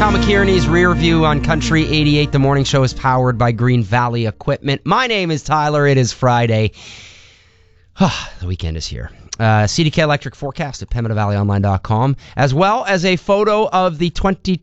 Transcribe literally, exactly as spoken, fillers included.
Kyle McKierney's Rear View on Country eighty-eight. The morning show is powered by Green Valley Equipment. My name is Tyler. It is Friday. The weekend is here. Uh, C D K Electric forecast at pembina valley online dot com, as well as a photo of the twenty